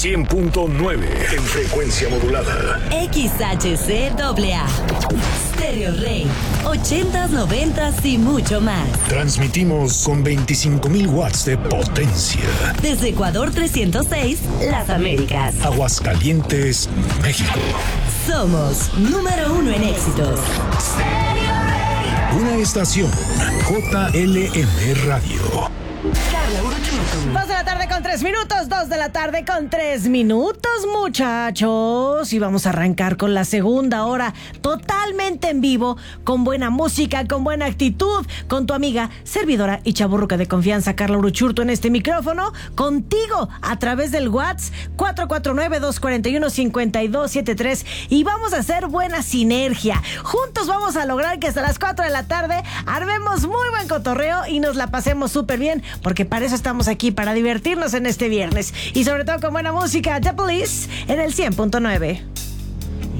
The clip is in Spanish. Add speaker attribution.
Speaker 1: 100.9 en frecuencia modulada.
Speaker 2: XHCAA. Stereo Rey. 80s, 90s y mucho más.
Speaker 1: Transmitimos con 25,000 watts de potencia.
Speaker 2: Desde Ecuador 306, Las Américas.
Speaker 1: Aguascalientes, México.
Speaker 2: Somos número 1 en éxitos.
Speaker 1: Una estación JLM Radio.
Speaker 3: 2 de la tarde con 3 minutos, 2 de la tarde con 3 minutos, muchachos. Y vamos a arrancar con la segunda hora totalmente en vivo, con buena música, con buena actitud, con tu amiga, servidora y chaburruca de confianza, Carla Uruchurtu, en este micrófono, contigo a través del WhatsApp 449-241-5273. Y vamos a hacer buena sinergia. Juntos vamos a lograr que hasta las 4 de la tarde armemos muy buen cotorreo y nos la pasemos súper bien, porque para eso estamos aquí, para divertirnos en este viernes. Y sobre todo con buena música. The Police en el 100.9.